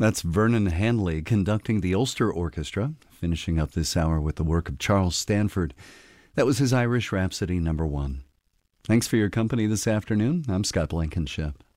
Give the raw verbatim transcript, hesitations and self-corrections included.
That's Vernon Hanley conducting the Ulster Orchestra, finishing up this hour with the work of Charles Stanford. That was his Irish Rhapsody number one. Thanks for your company this afternoon. I'm Scott Blankenship.